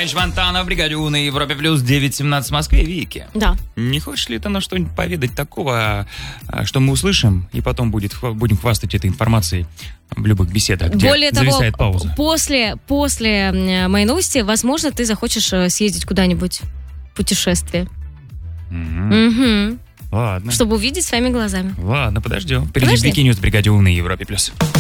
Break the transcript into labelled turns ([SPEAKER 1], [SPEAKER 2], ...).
[SPEAKER 1] Френч Монтана в бригаде У на Европе плюс 9:17 в Москве. Вики.
[SPEAKER 2] Да.
[SPEAKER 1] Не хочешь ли ты нам что-нибудь поведать такого, что мы услышим, и потом будем хвастать этой информацией в любых беседах, где
[SPEAKER 2] Более
[SPEAKER 1] зависает
[SPEAKER 2] того,
[SPEAKER 1] пауза?
[SPEAKER 2] после моей новости, возможно, ты захочешь съездить куда-нибудь в путешествие.
[SPEAKER 1] Ладно.
[SPEAKER 2] Чтобы увидеть своими глазами.
[SPEAKER 1] Ладно, подождем. Впереди
[SPEAKER 2] Подожди.
[SPEAKER 1] Вики Ньюс в бригаде У на Европе плюс.